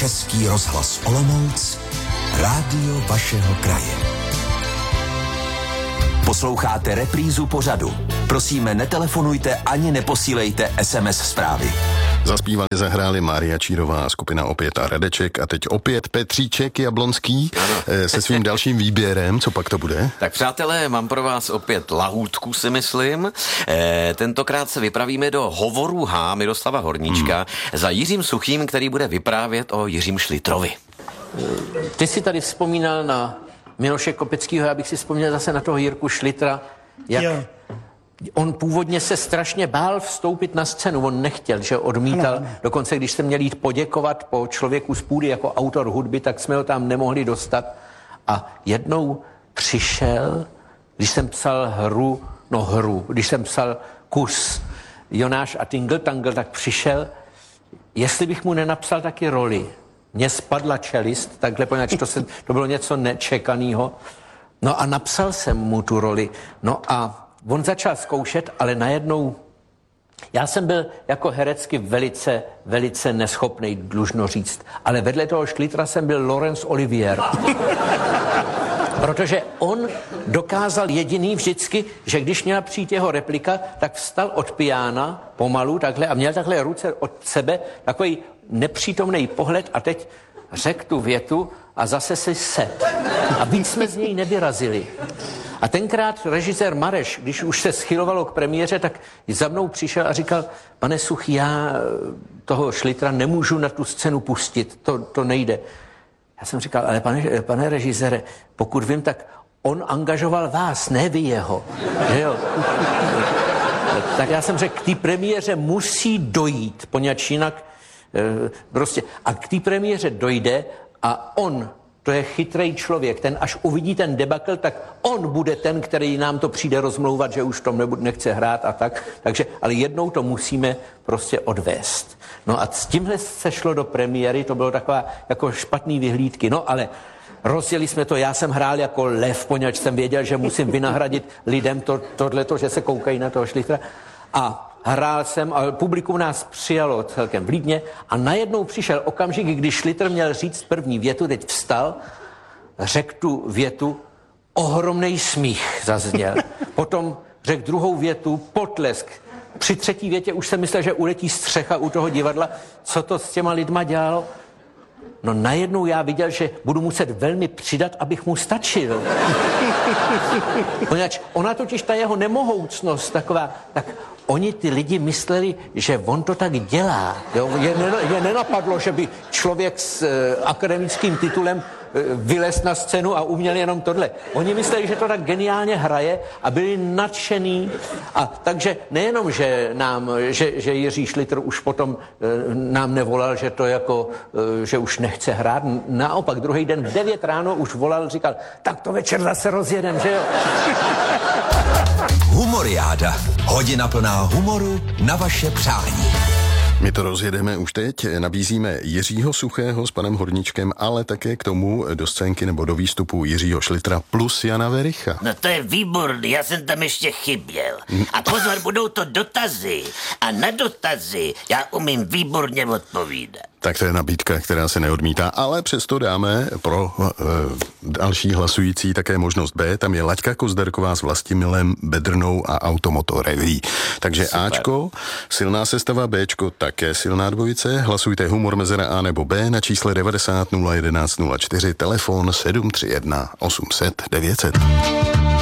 Český rozhlas Olomouc, rádio vašeho kraje. Posloucháte reprízu pořadu. Prosíme, netelefonujte ani neposílejte SMS zprávy. Zaspívali, zahráli Mária Čírová, skupina Opět a Radeček a teď opět Petříček Jablonský se svým dalším výběrem. Co pak to bude? Tak přátelé, mám pro vás opět lahůdku, si myslím. Tentokrát se vypravíme do Hovorů H Miroslava Horníčka za Jiřím Suchým, který bude vyprávět o Jiřím Šlitrovi. Ty jsi tady vzpomínal na Miloše Kopeckýho, já bych si vzpomněl zase na toho Jirku Šlitra, jak on původně se strašně bál vstoupit na scénu, on nechtěl, že odmítal, dokonce když jsme měli jít poděkovat po Člověku z půdy jako autor hudby, tak jsme ho tam nemohli dostat a jednou přišel, když jsem psal když jsem psal kus Jonáš a Tingle Tangle, tak přišel, jestli bych mu nenapsal taky roli. Mně spadla čelist, takhle, poněvadž to bylo něco nečekaného. No a napsal jsem mu tu roli. No a on začal zkoušet, ale najednou já jsem byl jako herecky velice, velice neschopnej, dlužno říct. Ale vedle toho Šlitra jsem byl Laurence Olivier. Protože on dokázal jediný vždycky, že když měla přijít jeho replika, tak vstal od piána pomalu takhle a měl takhle ruce od sebe, takový nepřítomný pohled a teď řekl tu větu a zase si set. A víc jsme z něj nevyrazili. A tenkrát režisér Mareš, když už se schylovalo k premiéře, tak za mnou přišel a říkal, pane Suchý, já toho Šlitra nemůžu na tu scénu pustit, to nejde. Já jsem říkal, ale pane režisére, pokud vím, tak on angažoval vás, ne vy jeho. Že jo? Tak já jsem řekl, k té premiéře musí dojít, poněvadž jinak prostě. A k té premiéře dojde a on, to je chytrý člověk, ten až uvidí ten debakl, tak on bude ten, který nám to přijde rozmlouvat, že už to nechce hrát a tak. Takže, ale jednou to musíme prostě odvést. No a s tímhle se šlo do premiéry, to bylo taková jako špatný vyhlídky. No ale rozjeli jsme to, já jsem hrál jako lev, poněvadž jsem věděl, že musím vynahradit lidem tohleto, že se koukají na toho Šlitra. A hrál jsem, ale publikum nás přijalo celkem vlídně a najednou přišel okamžik, když Šlitr měl říct první větu, teď vstal, řekl tu větu, ohromnej smích zazněl. Potom řekl druhou větu, potlesk. Při třetí větě už jsem myslel, že uletí střecha u toho divadla. Co to s těma lidma dělalo? No najednou já viděl, že budu muset velmi přidat, abych mu stačil. Poněvadž ona totiž ta jeho nemohoucnost taková, tak oni ty lidi mysleli, že on to tak dělá. Jo? Je nenapadlo, že by člověk s akademickým titulem vylez na scénu a uměl jenom tohle. Oni mysleli, že to tak geniálně hraje a byli nadšený. A takže nejenom, že Jiří Šlitr už potom nám nevolal, že to jako, že už nechce hrát. Naopak druhý den v 9 ráno už volal, říkal, tak to večer zase rozjedem, že jo? Humoriáda. Hodina plná humoru na vaše přání. My to rozjedeme už teď, nabízíme Jiřího Suchého s panem Horníčkem, ale také k tomu do scénky nebo do výstupu Jiřího Šlitra plus Jana Vericha. No to je výborný, já jsem tam ještě chyběl. A pozor, budou to dotazy. A na dotazy já umím výborně odpovídat. Tak to je nabídka, která se neodmítá, ale přesto dáme pro další hlasující také možnost B. Tam je Laďka Kozderková s Vlastimilem Bedrnou a Automoto Reví. Takže super. Ačko, silná sestava, Bčko, také silná dvojice. Hlasujte humor mezera A nebo B na čísle 90 011 04, telefon 731 800 900.